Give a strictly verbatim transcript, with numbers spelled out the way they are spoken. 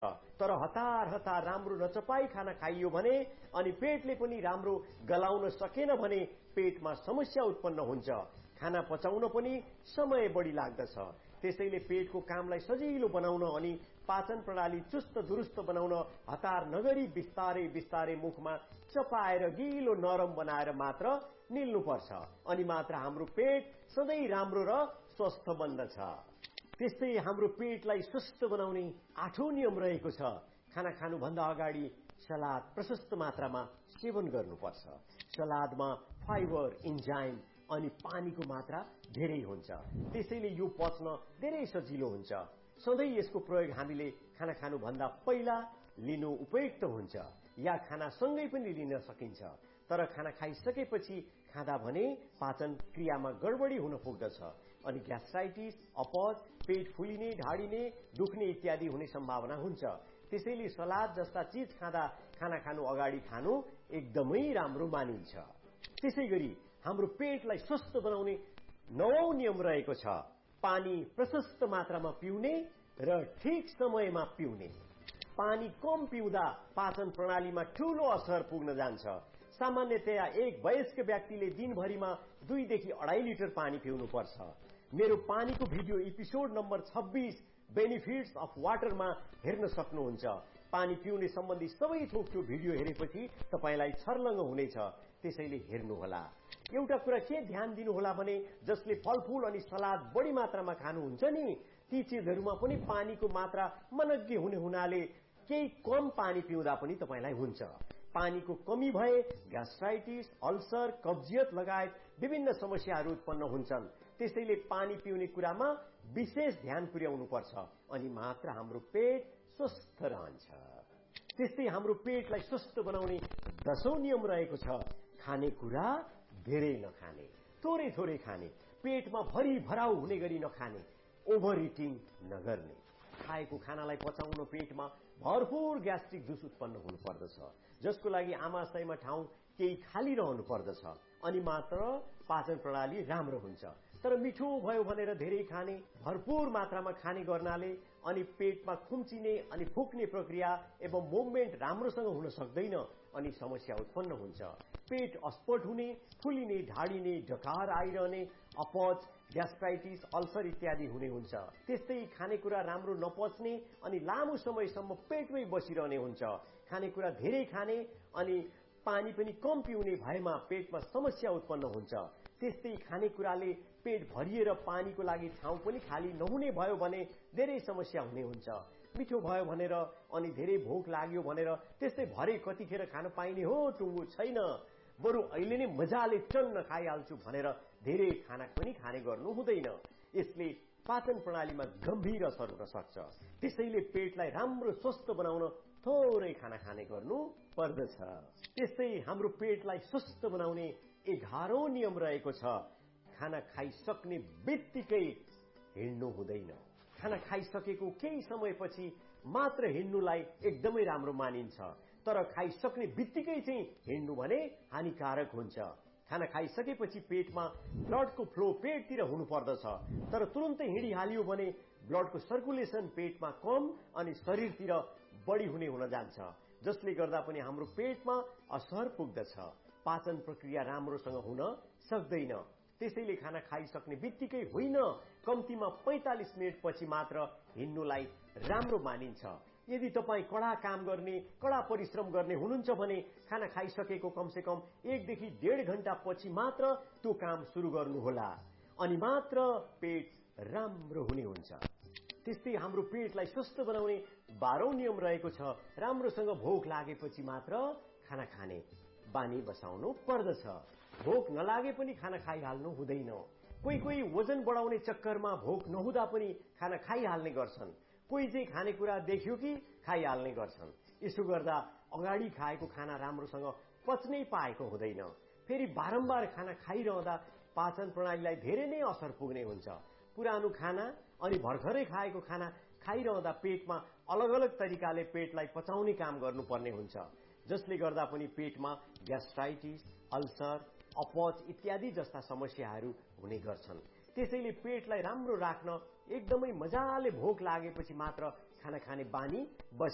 तर हतार हतार राम्रो नचपाई खाना खाइयो भने अनि पेटले पनि राम्रो गलाउन सकेन भने पेटमा समस्या उत्पन्न हुन्छ। खाना पचाउन पनि समय बढी लाग्दछ। त्यसैले पेटको कामलाई सजिलो बनाउन अनि पाचन प्रणाली चुस्त दुरुस्त बनाउन हतार नगरी बिस्तारै बिस्तारै मुखमा चपाएर गिलो नरम बनाएर मात्र निल्नुपर्छ। अनि मात्र हाम्रो पेट सधैँ राम्रो र स्वस्थ बन्दछ। त्यस्तै हाम्रो पेटलाई स्वस्थ बनाउने आठौं नियम रहेको छ। खाना खानुभन्दा अगाडि सलाद प्रशस्त मात्रामा सेवन गर्नुपर्छ। सलादमा फाइबर, इन्जाइम अनि पानीको मात्रा धेरै हुन्छ। त्यसैले यो पच्न धेरै सजिलो हुन्छ। सधैँ यसको प्रयोग हामीले खाना खानुभन्दा पहिला लिनु उपयुक्त हुन्छ या खाना सँगै पनि लिन सकिन्छ। तर खाना खाइसकेपछि खाँदा भने पाचन क्रियामा गडबडी हुन पुग्दछ अनि ग्यास्ट्राइटिस, अपच, पेट फुलिने, ढाडिने, दुख्ने इत्यादि हुने सम्भावना हुन्छ। त्यसैले सलाद जस्ता चीज खाँदा खाना खानु अगाडि खानु एकदमै राम्रो मानिन्छ। त्यसैगरी हाम्रो पेटलाई स्वस्थ बनाउने नवौं नियम रहेको छ। पानी प्रशस्त मात्रामा पिउने र ठीक समयमा पिउने। पानी कम पिउँदा पाचन प्रणालीमा ठूलो असर पुग्न जान्छ। सामान्यतया एक वयस्क व्यक्तिले दिनभरिमा दुई देखि अढाई लिटर पानी पिउनु पर्छ। मेरो पानीको भिडियो एपिसोड नम्बर छब्बीस बेनिफिट्स अफ वाटरमा हेर्न सक्नुहुन्छ। पानी पिउने सम्बन्धी सबै थोक त्यो भिडियो हेरेपछि तपाईलाई छर्लङ्ग हुनेछ। त्यसैले हेर्नुहोला। एउटा कुरा के ध्यान दिनुहोला भने जसले फलफूल अनि सलाद बढी मात्रामा खानुहुन्छ नि ती चीजहरुमा पनि पानीको मात्रा मनग्गे हुने हुनाले केही कम पानी पिउँदा पनि तपाईलाई हुन्छ। पानीको कमी भए ग्यास्ट्राइटिस, अल्सर, कब्जियत लगायत विभिन्न समस्याहरू उत्पन्न हुन्छन्। त्यसैले पानी पिउने कुरामा विशेष ध्यान पुर्याउनु पर्छ अनि मात्र हाम्रो पेट स्वस्थ रहन्छ। त्यस्तै हाम्रो पेटलाई स्वस्थ बनाउने दशौं नियम रहेको छ। खानेकुरा धेरै नखाने, थोरै थोरै खाने, पेटमा भरी भराउ हुने गरी नखाने, ओभर इटिङ नगर्ने। खाएको खानालाई पचाउन पेटमा भरपूर ग्यास्ट्रिक जुस उत्पन्न हुनु पर्दछ जसको लागि आमाशयमा ठाउँ केही खाली रहनु पर्दछ अनि मात्र पाचन प्रणाली राम्रो हुन्छ। तर मिठो भयो भनेर धेरै खाने, भरपूर मात्रामा खाने गर्नाले अनि पेटमा खुम्चिने अनि फुक्ने प्रक्रिया एवं मुभमेन्ट राम्रोसँग हुन सक्दैन अनि समस्या उत्पन्न हुन्छ। पेट अस्पट हुने, फुलिने, ढाडिने, डकार आइरहने, अपच, ग्यास्ट्राइटिस, अल्सर इत्यादि हुने हुन्छ। त्यस्तै खानेकुरा राम्रो नपच्ने अनि लामो समयसम्म पेटमै बसिरहने हुन्छ। खानेकुरा धेरै खाने अनि पानी पनि कम पिउने भएमा पेटमा समस्या उत्पन्न हुन्छ। त्यस्तै खानेकुराले पेट भरिएर पानीको लागि ठाउँ पनि खाली नहुने भयो भने धेरै समस्या हुने हुन्छ। मिठो भयो भनेर अनि धेरै भोक लाग्यो भनेर त्यस्तै भरे कतिखेर खान पाइने हो टुङ्गो छैन। बरु अहिले नै मजाले टन्न खाइहाल्छु भनेर धेरै खाना पनि खाने गर्नु हुँदैन। यसले पाचन प्रणालीमा गम्भीर असर हुन सक्छ। त्यसैले पेटलाई राम्रो स्वस्थ बनाउन थोरै खाना खाने गर्नु पर्दछ। त्यस्तै हाम्रो पेटलाई स्वस्थ बनाउने एघारौं नियम रहेको छ। खाना खाइसक्ने बित्तिकै हिँड्नु हुँदैन। खाना खाइसकेको केही समयपछि मात्र हिँड्नुलाई एकदमै राम्रो मानिन्छ। तर खाइसक्ने बित्तिकै चाहिँ हिँड्नु भने हानिकारक हुन्छ। खाना खाइसकेपछि पेटमा ब्लडको फ्लो पेटतिर हुनु पर्दछ। तर तुरुन्तै हिँडिहालियो भने ब्लडको सर्कुलेसन पेटमा कम अनि शरीरतिर बढी हुने हुन जान्छ जसले गर्दा पनि हाम्रो पेटमा असर पुग्दछ। पाचन प्रक्रिया राम्रोसँग हुन सक्दैन। त्यसैले खाना खाइसक्ने बित्तिकै होइन, कम्तीमा पैंतालीस मिनट पछि मात्र हिँड्नुलाई राम्रो मानिन्छ। यदि तपाई कडा काम गर्ने, कडा परिश्रम गर्ने हुनुहुन्छ भने खाना खाइसकेको कमसे कम एक देखि डेढ घण्टा पछि मात्र त्यो काम सुरु गर्नुहोला अनि मात्र पेट राम्रो हुने हुन्छ। त्यस्तै हाम्रो पेटलाई स्वस्थ बनाउने बाह्रौं नियम रहेको छ। राम्रोसँग भोक लागेपछि मात्र खाना खाने बानी बसाउनु पर्दछ। भोक नलागे पनि खाना खाइहाल्नु हुँदैन। कोही कोही वजन बढाउने चक्करमा भोक नहुँदा पनि खाना खाइहाल्ने गर्छन्। कोही चाहिँ खानेकुरा देख्यो कि खाइहाल्ने गर्छन्। यसो गर्दा अगाडि खाएको खाना राम्रोसँग पच्नै पाएको हुँदैन। फेरि बारम्बार खाना खाइरहँदा पाचन प्रणालीलाई धेरै नै असर पुग्ने हुन्छ। पुरानो खाना अनि भर्खरै खाएको खाना खाइरहँदा पेटमा अलग अलग तरिकाले पेटलाई पचाउने काम गर्नुपर्ने हुन्छ जसले गर्दा पनि पेटमा ग्यास्ट्राइटिस, अल्सर, अपच इत्यादि जस्ता समस्याहरू हुने गर्छन्। त्यसैले पेटलाई राम्रो राख्न एकदमै मजाले भोक लागेपछि मात्र खाना खाने बानी